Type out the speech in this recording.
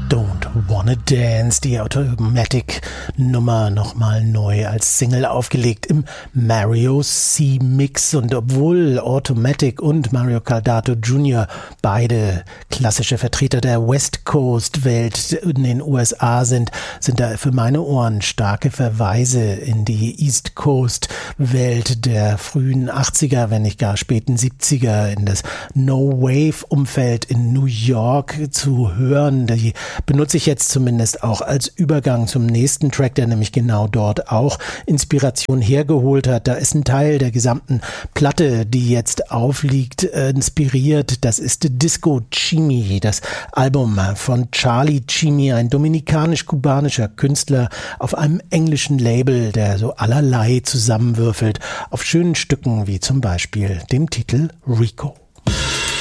Don't Wanna Dance, die Automatic-Nummer nochmal neu als Single aufgelegt im Mario C-Mix. Und obwohl Automatic und Mario Caldato Jr. beide klassische Vertreter der West Coast-Welt in den USA sind da für meine Ohren starke Verweise in die East Coast-Welt der frühen 80er, wenn nicht gar späten 70er, in das No-Wave-Umfeld in New York zu hören. Die benutze ich jetzt zumindest auch als Übergang zum nächsten Track, der nämlich genau dort auch Inspiration hergeholt hat. Da ist ein Teil der gesamten Platte, die jetzt aufliegt, inspiriert. Das ist Disco Chimi, das Album von Charlie Chimi, ein dominikanisch-kubanischer Künstler auf einem englischen Label, der so allerlei zusammenwürfelt auf schönen Stücken wie zum Beispiel dem Titel Rico.